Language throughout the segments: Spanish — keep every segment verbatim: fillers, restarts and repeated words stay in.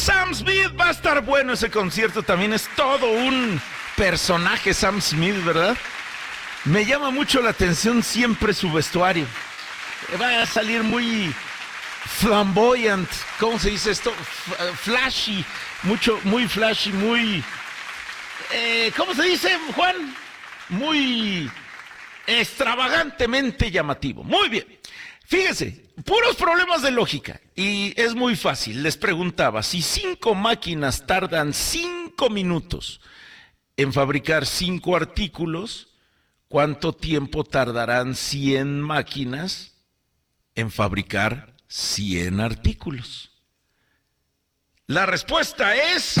Sam Smith, va a estar bueno ese concierto, también es todo un personaje Sam Smith, ¿verdad? Me llama mucho la atención siempre su vestuario. Va a salir muy flamboyant, ¿cómo se dice esto? Flashy, mucho, muy flashy, muy... Eh, ¿Cómo se dice, Juan? Muy extravagantemente llamativo. Muy bien. Fíjese, puros problemas de lógica. Y es muy fácil. Les preguntaba, si cinco máquinas tardan cinco minutos en fabricar cinco artículos, ¿cuánto tiempo tardarán cien máquinas en fabricar cien artículos? La respuesta es...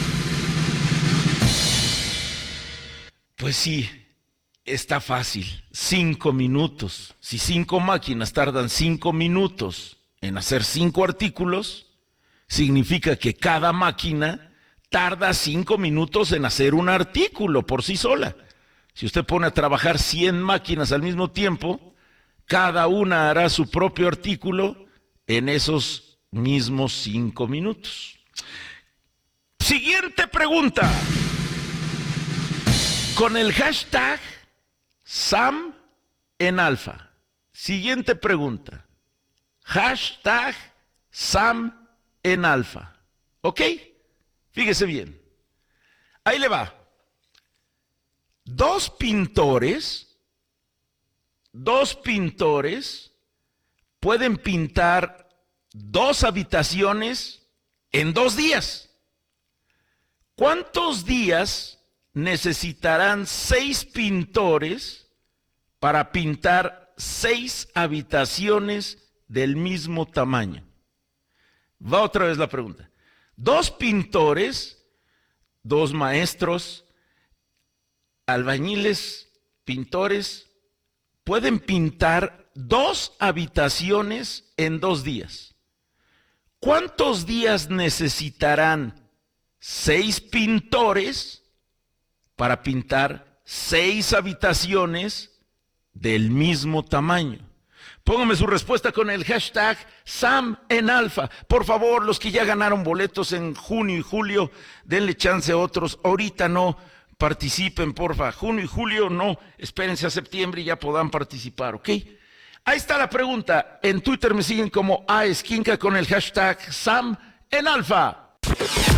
Pues sí, está fácil. Cinco minutos. Si cinco máquinas tardan cinco minutos en hacer cinco artículos, significa que cada máquina tarda cinco minutos en hacer un artículo por sí sola. Si usted pone a trabajar cien máquinas al mismo tiempo, cada una hará su propio artículo en esos mismos cinco minutos. Siguiente pregunta. Con el hashtag Sam en Alfa. Siguiente pregunta. Hashtag Sam en Alfa. ¿Ok? Fíjese bien. Ahí le va. Dos pintores, dos pintores pueden pintar dos habitaciones en dos días. ¿Cuántos días necesitarán seis pintores para pintar seis habitaciones del mismo tamaño? Va otra vez la pregunta. Dos pintores, dos maestros, albañiles, pintores, pueden pintar dos habitaciones en dos días. ¿Cuántos días necesitarán seis pintores para pintar seis habitaciones del mismo tamaño? Póngame su respuesta con el hashtag Sam en Alfa. Por favor, los que ya ganaron boletos en junio y julio, denle chance a otros. Ahorita no participen, porfa. Junio y julio no, espérense a septiembre y ya puedan participar, ¿ok? Ahí está la pregunta. En Twitter me siguen como A Esquinca con el hashtag Sam en Alfa.